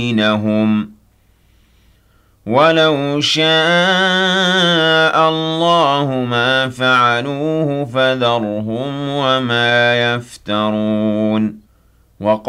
بينهم ولو شاء الله ما فعلوه فذرهم وما يفترون